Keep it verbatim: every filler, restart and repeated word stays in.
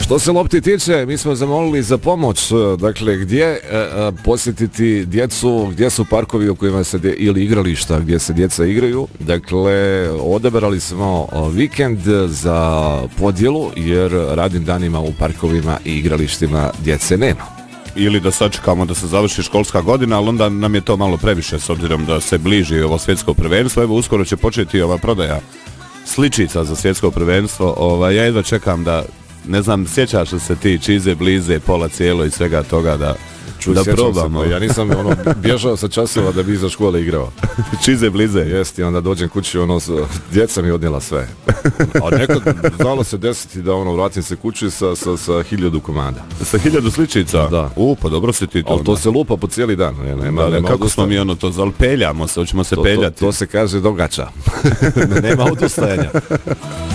Što se lopti tiče, mi smo zamolili za pomoć, dakle, gdje e, e, posjetiti djecu, gdje su parkovi u kojima se, dje, ili igrališta gdje se djeca igraju. Dakle, odabrali smo vikend za podjelu, jer radnim danima u parkovima i igralištima djece nema. Ili da sačekamo da se završi školska godina, ali onda nam je to malo previše s obzirom da se bliži ovo svjetsko prvenstvo. Evo, uskoro će početi ova prodaja sličica za svjetsko prvenstvo. Ovaj, ja jedva čekam da, ne znam, sjećaš li se ti čize, blize, pola cijelo i svega toga da, Ču, da probamo. Se, ja nisam ono, bježao sa časova da bi iza škole igrao. Čize, blize. Jest, i onda dođem kući, ono, djeca mi odnijela sve. A nekad znalo se desiti da ono, vratim se kući sa, sa, sa hiljadu komada. Sa hiljadu sličica? Da. U, pa dobro si ti to. Ali to se lupa po cijeli dan. Ne, nema, da, nema kako odustajanja. smo mi ono to, ali peljamo se, hoćemo se to, peljati. To, to se kaže dogača. Nema odustajanja.